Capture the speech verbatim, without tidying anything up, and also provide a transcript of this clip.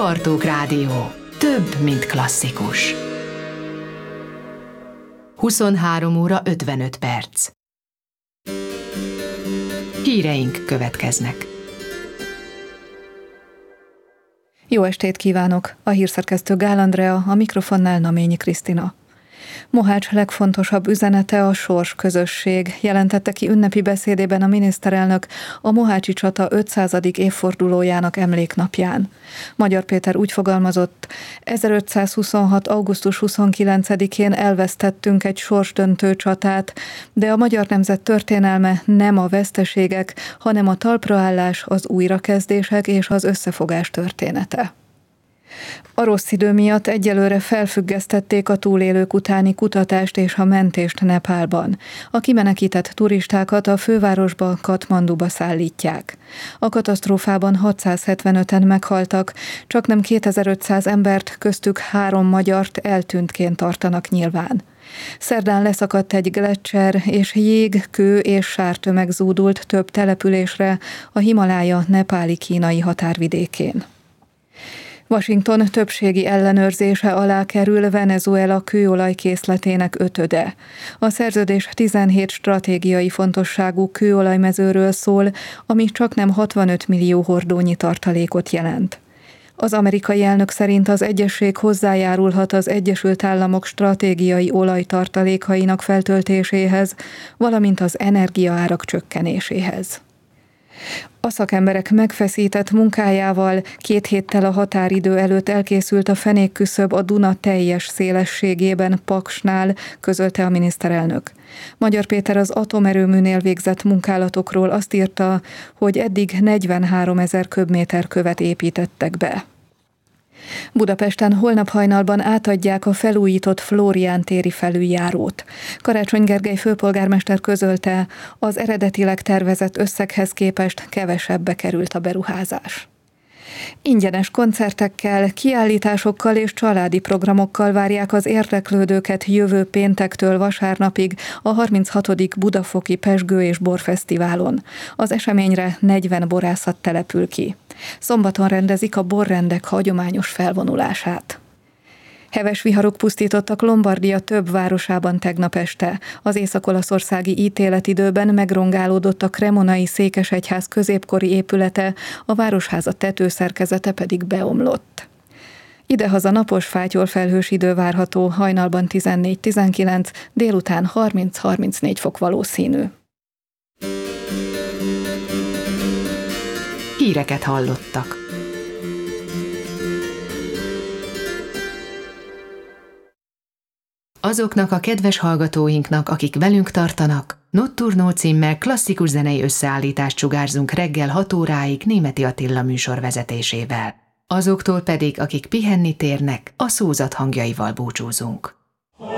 Bartók Rádió. Több, mint klasszikus. huszonhárom óra ötvenöt perc. Híreink következnek. Jó estét kívánok! A hírszerkesztő Gál Andrea, a mikrofonnál Naményi Krisztina. Mohács legfontosabb üzenete a sorsközösség, jelentette ki ünnepi beszédében a miniszterelnök a mohácsi csata ötszázadik évfordulójának emléknapján. Magyar Péter úgy fogalmazott: ezerötszázhuszonhat. augusztus huszonkilencedikén elvesztettünk egy sorsdöntő csatát, de a magyar nemzet történelme nem a veszteségek, hanem a talpraállás, az újrakezdések és az összefogás története. A rossz idő miatt egyelőre felfüggesztették a túlélők utáni kutatást és a mentést Nepálban. A kimenekített turistákat a fővárosba, Katmanduba szállítják. A katasztrófában hatszázhetvenöten meghaltak, csaknem kétezer-ötszáz embert, köztük három magyart eltűntként tartanak nyilván. Szerdán leszakadt egy gleccser, és jég, kő és sártömeg zúdult több településre a Himalája nepáli-kínai határvidékén. Washington többségi ellenőrzése alá kerül Venezuela kőolajkészletének ötöde. A szerződés tizenhét stratégiai fontosságú kőolajmezőről szól, ami csaknem hatvanöt millió hordónyi tartalékot jelent. Az amerikai elnök szerint az egyezség hozzájárulhat az Egyesült Államok stratégiai olajtartalékainak feltöltéséhez, valamint az energiaárak csökkenéséhez. A szakemberek megfeszített munkájával két héttel a határidő előtt elkészült a fenékküszöb a Duna teljes szélességében Paksnál, közölte a miniszterelnök. Magyar Péter az atomerőműnél végzett munkálatokról azt írta, hogy eddig negyvenháromezer köbméter követ építettek be. Budapesten holnap hajnalban átadják a felújított Flórián téri felüljárót. Karácsony Gergely főpolgármester közölte, az eredetileg tervezett összeghez képest kevesebbe került a beruházás. Ingyenes koncertekkel, kiállításokkal és családi programokkal várják az érdeklődőket jövő péntektől vasárnapig a harminchatodik Budafoki Pezsgő és Borfesztiválon. Az eseményre negyven borászat települ ki. Szombaton rendezik a borrendek hagyományos felvonulását. Heves viharok pusztítottak Lombardia több városában tegnap este. Az észak-olaszországi ítéletidőben megrongálódott a cremonai székesegyház középkori épülete, a városháza tetőszerkezete pedig beomlott. Idehaza napos, fátyol felhős idő várható, hajnalban tizennégy tizenkilenc, délután harminc harmincnégy fok valószínű. Híreket hallottak. Azoknak a kedves hallgatóinknak, akik velünk tartanak, Nocturno címmel klasszikus zenei összeállítást sugárzunk reggel hat óráig Németi Attila műsor vezetésével. Azoktól pedig, akik pihenni térnek, a szózat hangjaival búcsúzunk.